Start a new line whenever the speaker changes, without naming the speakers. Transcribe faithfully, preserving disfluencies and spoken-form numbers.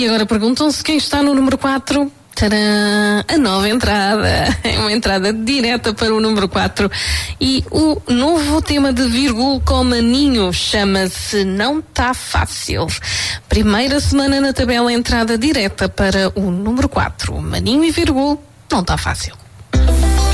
E agora perguntam-se quem está no número quatro. Tcharam! A nova entrada. É uma entrada direta para o número quatro. E o novo tema de Virgul com Maninho chama-se Não Tá Fácil. Primeira semana na tabela, entrada direta para o número quatro. Maninho e Virgul, Não Tá Fácil.